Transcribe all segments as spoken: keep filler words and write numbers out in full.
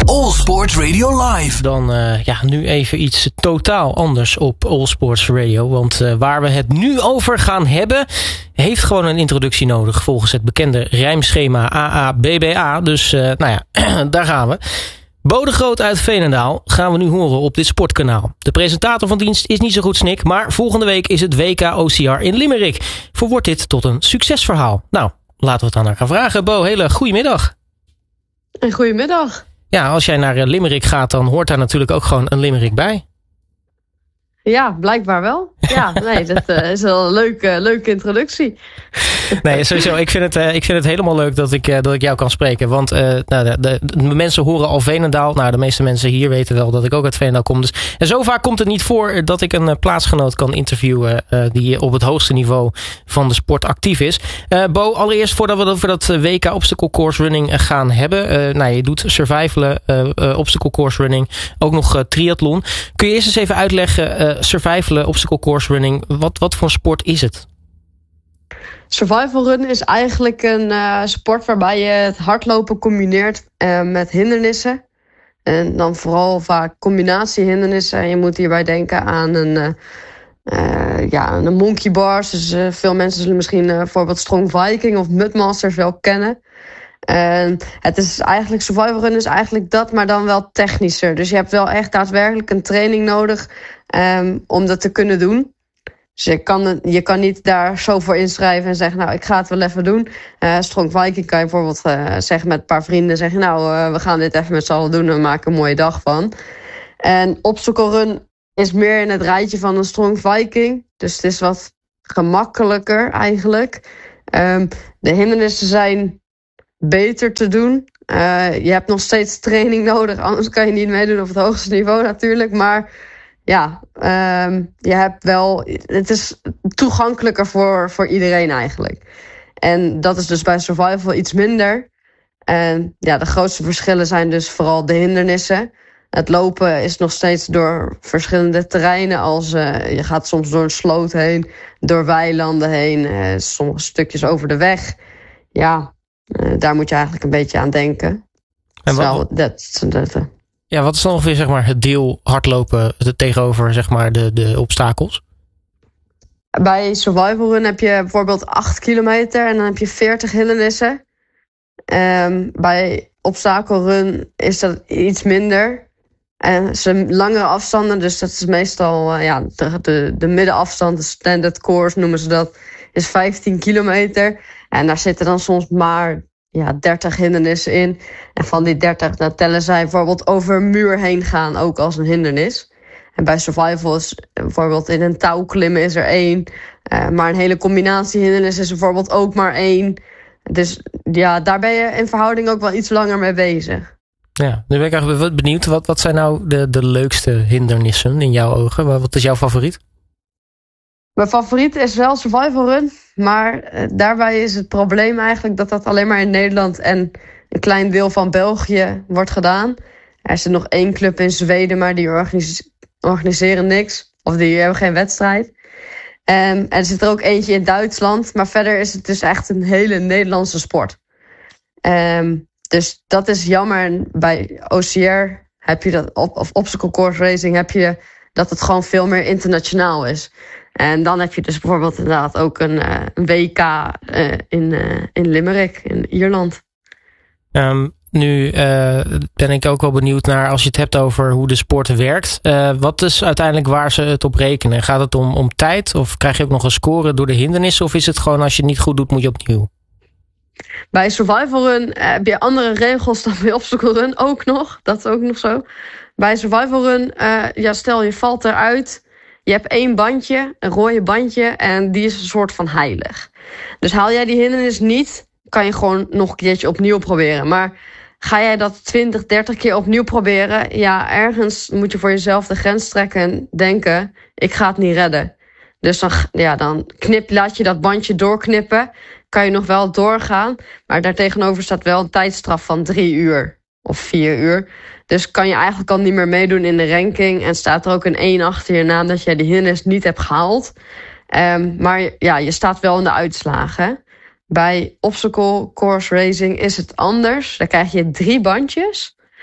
All Sports Radio Live. Dan uh, ja, nu even iets totaal anders op All Sports Radio. Want uh, waar we het nu over gaan hebben, heeft gewoon een introductie nodig volgens het bekende rijmschema A A B B A. Dus uh, nou ja, daar gaan we. Bo de Groot uit Veenendaal gaan we nu horen op dit sportkanaal. De presentator van dienst is niet zo goed Snik, maar volgende week is het W K O C R in Limerick. Verwoordt dit tot een succesverhaal? Nou, laten we het dan naar gaan vragen. Bo, hele goedemiddag. En goedemiddag. Ja, als jij naar Limerick gaat, dan hoort daar natuurlijk ook gewoon een Limerick bij. Ja, blijkbaar wel. Ja, nee, dat uh, is wel een leuke, leuke introductie. Nee, sowieso. Ik vind het, uh, ik vind het helemaal leuk dat ik, uh, dat ik jou kan spreken. Want uh, nou, de, de, de mensen horen al Veenendaal. Nou, de meeste mensen hier weten wel dat ik ook uit Veenendaal kom. Dus, en zo vaak komt het niet voor dat ik een uh, plaatsgenoot kan interviewen uh, die op het hoogste niveau van de sport actief is. Uh, Bo, allereerst voordat we over dat W K Obstacle Course Running uh, gaan hebben. Uh, nou, je doet survivalen, uh, uh, Obstacle Course Running, ook nog uh, triathlon. Kun je eerst eens even uitleggen, uh, survivalen, Obstacle Course Running, wat, wat voor sport is het? Survival run is eigenlijk een uh, sport waarbij je het hardlopen combineert uh, met hindernissen. En dan vooral vaak combinatiehindernissen. En je moet hierbij denken aan een, uh, uh, ja, een monkey bars. Dus uh, veel mensen zullen misschien uh, bijvoorbeeld Strong Viking of Mudmasters wel kennen. En het is eigenlijk, survival run is eigenlijk dat, maar dan wel technischer. Dus je hebt wel echt daadwerkelijk een training nodig um, om dat te kunnen doen. Dus je kan, je kan niet daar zo voor inschrijven en zeggen, nou, ik ga het wel even doen. Uh, Strong Viking kan je bijvoorbeeld uh, zeggen met een paar vrienden, zeggen, nou, uh, we gaan dit even met z'n allen doen en we maken een mooie dag van. En obstacle run is meer in het rijtje van een Strong Viking. Dus het is wat gemakkelijker eigenlijk. Um, de hindernissen zijn beter te doen. Uh, je hebt nog steeds training nodig, anders kan je niet meedoen op het hoogste niveau natuurlijk. Maar ja, um, je hebt wel, het is toegankelijker voor, voor iedereen eigenlijk. En dat is dus bij survival iets minder. En ja, de grootste verschillen zijn dus vooral de hindernissen. Het lopen is nog steeds door verschillende terreinen. Als uh, je gaat soms door een sloot heen, door weilanden heen, uh, sommige stukjes over de weg. Ja, uh, daar moet je eigenlijk een beetje aan denken. En wat, dat, dat, uh, ja, wat is dan ongeveer zeg maar, het deel hardlopen tegenover zeg maar, de, de obstakels? Bij survival run heb je bijvoorbeeld acht kilometer en dan heb je veertig hindernissen. Um, bij obstacle run is dat iets minder. En het zijn langere afstanden, dus dat is meestal uh, ja, de, de, de middenafstand, de standard course noemen ze dat, is vijftien kilometer. En daar zitten dan soms maar ja, dertig hindernissen in. En van die dertig, dan tellen zij bijvoorbeeld over een muur heen gaan, ook als een hindernis. En bij survival is bijvoorbeeld in een touw klimmen is er één. Uh, maar een hele combinatie hindernis is bijvoorbeeld ook maar één. Dus ja, daar ben je in verhouding ook wel iets langer mee bezig. Ja, nu ben ik eigenlijk benieuwd. Wat, wat zijn nou de, de leukste hindernissen in jouw ogen? Wat is jouw favoriet? Mijn favoriet is wel survival run. Maar uh, daarbij is het probleem eigenlijk dat dat alleen maar in Nederland en een klein deel van België wordt gedaan. Er is er nog één club in Zweden, maar die organis- organiseren niks. Of die hebben geen wedstrijd. En er zit er ook eentje in Duitsland. Maar verder is het dus echt een hele Nederlandse sport. Um, dus dat is jammer. En bij O C R heb je dat, op, of Obstacle Course Racing heb je dat het gewoon veel meer internationaal is. En dan heb je dus bijvoorbeeld inderdaad ook een, uh, een W K uh, in, uh, in Limerick, in Ierland. Um, nu uh, ben ik ook wel benieuwd naar, als je het hebt over hoe de sport werkt. Uh, wat is uiteindelijk waar ze het op rekenen? Gaat het om, om tijd? Of krijg je ook nog een score door de hindernissen? Of is het gewoon, als je het niet goed doet, moet je opnieuw? Bij survival run heb je andere regels dan bij obstacle run ook nog. Dat is ook nog zo. Bij survival run, uh, ja, stel je valt eruit. Je hebt één bandje, een rode bandje, en die is een soort van heilig. Dus haal jij die hindernis niet, kan je gewoon nog een keertje opnieuw proberen. Maar ga jij dat twintig, dertig keer opnieuw proberen, ja, ergens moet je voor jezelf de grens trekken en denken, ik ga het niet redden. Dus dan, ja, dan knip, laat je dat bandje doorknippen, kan je nog wel doorgaan. Maar daartegenover staat wel een tijdstraf van drie uur of vier uur. Dus kan je eigenlijk al niet meer meedoen in de ranking. En staat er ook een één achter je naam dat jij die hindernis niet hebt gehaald. Um, maar ja, je staat wel in de uitslagen. Bij Obstacle Course Racing is het anders. Dan krijg je drie bandjes.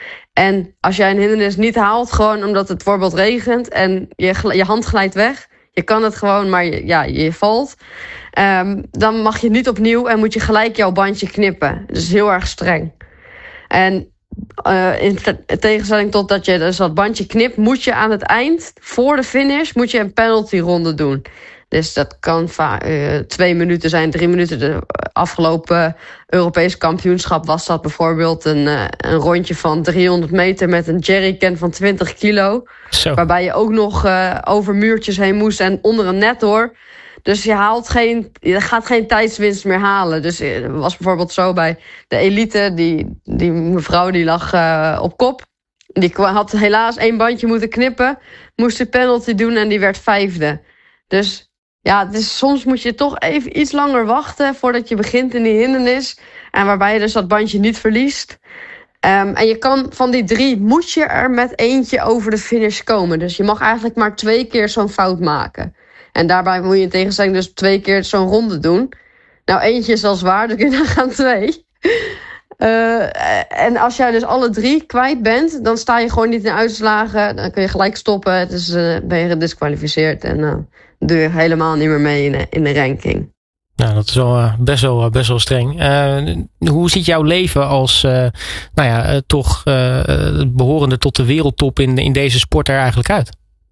En als jij een hindernis niet haalt, gewoon omdat het bijvoorbeeld regent en je, je hand glijdt weg, je kan het gewoon, maar je, ja, je valt, um, dan mag je niet opnieuw en moet je gelijk jouw bandje knippen. Dat is heel erg streng. En uh, in tegenstelling tot dat je dus dat bandje knipt, moet je aan het eind, voor de finish, moet je een penalty ronde doen. Dus dat kan va- uh, twee minuten zijn, drie minuten. De afgelopen Europees kampioenschap was dat bijvoorbeeld een, uh, een rondje van driehonderd meter met een jerrycan van twintig kilo. Zo. Waarbij je ook nog uh, over muurtjes heen moest en onder een net door. Dus je haalt geen, je gaat geen tijdswinst meer halen. Dus het was bijvoorbeeld zo bij de elite, die, die mevrouw die lag uh, op kop. Die had helaas één bandje moeten knippen, moest de penalty doen en die werd vijfde. Dus ja, dus soms moet je toch even iets langer wachten voordat je begint in die hindernis. En waarbij je dus dat bandje niet verliest. Um, en je kan van die drie, moet je er met eentje over de finish komen. Dus je mag eigenlijk maar twee keer zo'n fout maken. En daarbij moet je in tegenstelling dus twee keer zo'n ronde doen. Nou, eentje is al zwaar, dus dan gaan twee. Uh, en als jij dus alle drie kwijt bent, dan sta je gewoon niet in uitslagen. Dan kun je gelijk stoppen. Het is, uh, ben je gedisqualificeerd en uh, doe je helemaal niet meer mee in de, in de ranking. Nou, dat is wel uh, best wel, best wel streng. Uh, hoe ziet jouw leven als, uh, nou ja, uh, toch uh, behorende tot de wereldtop in, in deze sport er eigenlijk uit?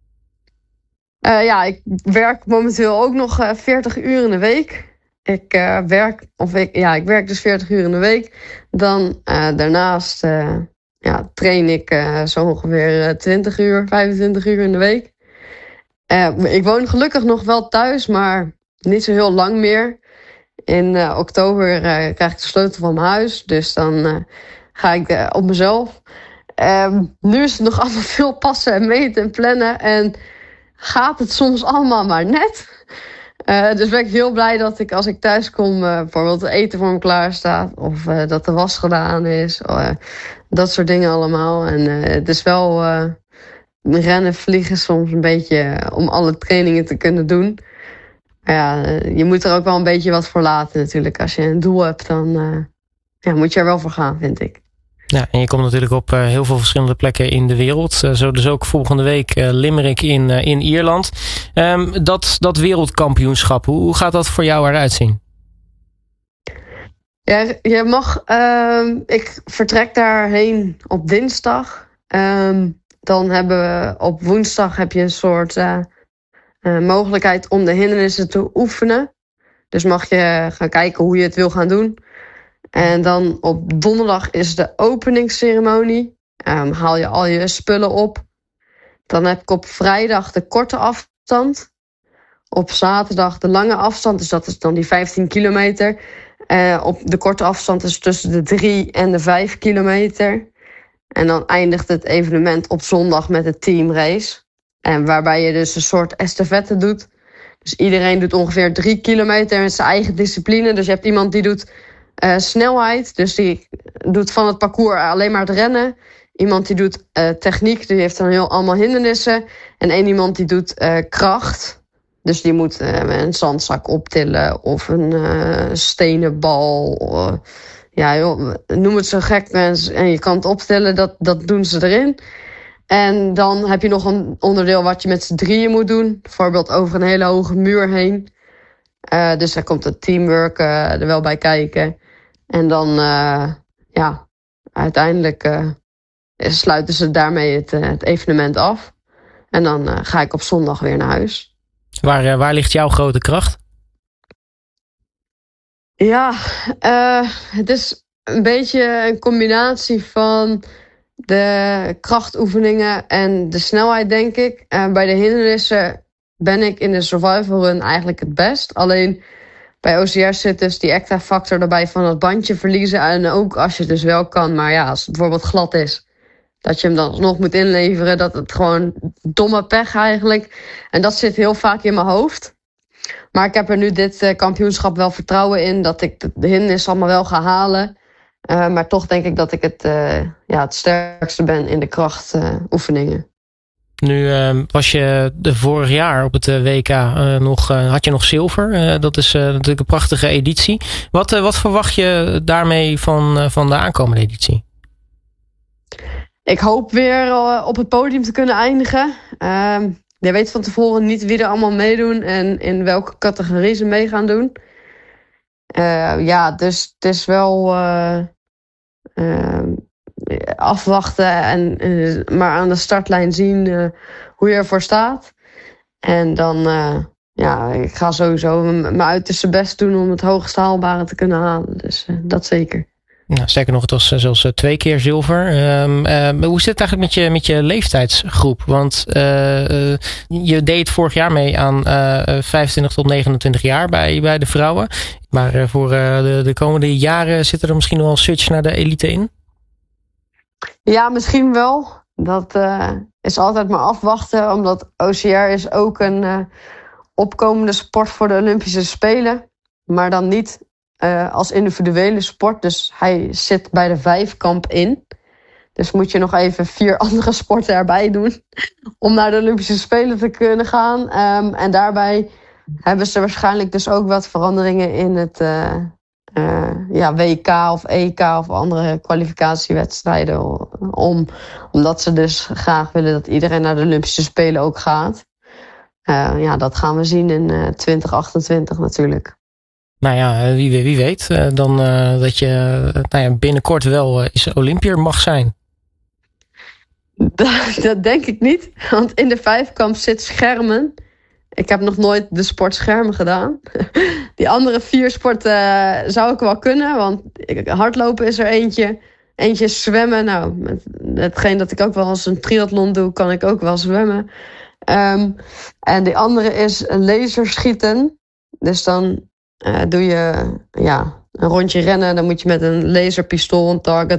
Uh, ja, ik werk momenteel ook nog uh, veertig uur in de week. Ik uh, werk, of ik, ja, ik werk dus veertig uur in de week. Dan uh, daarnaast uh, ja, train ik uh, zo ongeveer uh, twintig uur, vijfentwintig uur in de week. Uh, ik woon gelukkig nog wel thuis, maar niet zo heel lang meer. In uh, oktober uh, krijg ik de sleutel van mijn huis. Dus dan uh, ga ik uh, op mezelf. Uh, nu is het nog allemaal veel passen en meten en plannen. En gaat het soms allemaal maar net. Uh, dus ben ik heel blij dat ik als ik thuis kom, uh, bijvoorbeeld het eten voor me klaar staat. Of uh, dat de was gedaan is. Uh, dat soort dingen allemaal. En uh, het is wel uh, rennen, vliegen soms een beetje uh, om alle trainingen te kunnen doen. Maar ja, uh, je moet er ook wel een beetje wat voor laten natuurlijk. Als je een doel hebt, dan uh, ja, moet je er wel voor gaan, vind ik. Ja, en je komt natuurlijk op uh, heel veel verschillende plekken in de wereld. Uh, zo dus ook volgende week uh, Limerick in, uh, in Ierland. Um, dat, dat wereldkampioenschap, hoe, hoe gaat dat voor jou eruit zien? Ja, je mag... Uh, ik vertrek daarheen op dinsdag. Um, dan hebben we op woensdag heb je een soort uh, uh, mogelijkheid om de hindernissen te oefenen. Dus mag je gaan kijken hoe je het wil gaan doen. En dan op donderdag is de openingsceremonie. Um, haal je al je spullen op. Dan heb ik op vrijdag de korte afstand. Op zaterdag de lange afstand. Dus dat is dan die vijftien kilometer. Uh, op de korte afstand is tussen de drie en de vijf kilometer. En dan eindigt het evenement op zondag met de teamrace. En waarbij je dus een soort estafette doet. Dus iedereen doet ongeveer drie kilometer met zijn eigen discipline. Dus je hebt iemand die doet uh, snelheid. Dus die doet van het parcours alleen maar het rennen. Iemand die doet uh, techniek. Die heeft dan heel allemaal hindernissen. En één iemand die doet uh, kracht. Dus die moet uh, een zandzak optillen. Of een uh, stenen bal. Uh, ja, joh, noem het zo gek. En je kan het optillen. Dat, dat doen ze erin. En dan heb je nog een onderdeel wat je met z'n drieën moet doen. Bijvoorbeeld over een hele hoge muur heen. Uh, dus daar komt het teamwork uh, er wel bij kijken. En dan, uh, ja, uiteindelijk uh, sluiten ze daarmee het, uh, het evenement af. En dan uh, ga ik op zondag weer naar huis. Waar, uh, waar ligt jouw grote kracht? Ja, uh, het is een beetje een combinatie van de krachtoefeningen en de snelheid, denk ik. Uh, bij de hindernissen ben ik in de survival run eigenlijk het best. Alleen bij O C R zit dus die extra factor erbij van het bandje verliezen. En ook als je het dus wel kan, maar ja, als het bijvoorbeeld glad is, dat je hem dan nog moet inleveren. Dat het gewoon domme pech eigenlijk. En dat zit heel vaak in mijn hoofd. Maar ik heb er nu dit uh, kampioenschap wel vertrouwen in dat ik de hindernis allemaal wel ga halen. Uh, maar toch denk ik dat ik het, uh, ja, het sterkste ben in de krachtoefeningen. Uh, nu uh, was je de vorig jaar op het uh, W K uh, nog, uh, had je nog zilver. Uh, dat is uh, natuurlijk een prachtige editie. Wat, uh, wat verwacht je daarmee van, uh, van de aankomende editie? ik hoop weer uh, op het podium te kunnen eindigen. Uh, je weet van tevoren niet wie er allemaal meedoen en in welke categorie ze mee gaan doen. Uh, ja, dus het is wel uh, uh, afwachten en uh, maar aan de startlijn zien uh, hoe je ervoor staat. En dan, uh, ja, ik ga sowieso mijn uiterste best doen om het hoogst haalbare te kunnen halen. Dus uh, dat zeker. Nou, sterker nog, het was uh, zelfs uh, twee keer zilver. Um, uh, hoe zit het eigenlijk met je, met je leeftijdsgroep? Want uh, uh, je deed vorig jaar mee aan uh, vijfentwintig tot negenentwintig jaar bij, bij de vrouwen. Maar uh, voor uh, de, de komende jaren zit er misschien wel een switch naar de elite in? Ja, misschien wel. Dat uh, is altijd maar afwachten. Omdat O C R is ook een uh, opkomende sport voor de Olympische Spelen. Maar dan niet uh, als individuele sport. Dus hij zit bij de vijfkamp in. Dus moet je nog even vier andere sporten erbij doen. Om naar de Olympische Spelen te kunnen gaan. Um, en daarbij hebben ze waarschijnlijk dus ook wat veranderingen in het uh, uh, ja, W K of E K of andere kwalificatiewedstrijden. Om, omdat ze dus graag willen dat iedereen naar de Olympische Spelen ook gaat. Uh, ja, dat gaan we zien in uh, twintig achtentwintig natuurlijk. Nou ja, wie, wie weet uh, dan uh, dat je uh, nou ja, binnenkort wel uh, eens Olympiër mag zijn. Dat, dat denk ik niet, want in de vijfkamp zit schermen. Ik heb nog nooit de sport schermen gedaan. Die andere vier sporten uh, zou ik wel kunnen, want hardlopen is er eentje. Eentje is zwemmen. Nou, met hetgeen dat ik ook wel eens een triathlon doe, kan ik ook wel zwemmen. Um, en die andere is laserschieten. Dus dan uh, doe je ja, een rondje rennen. Dan moet je met een laserpistool een target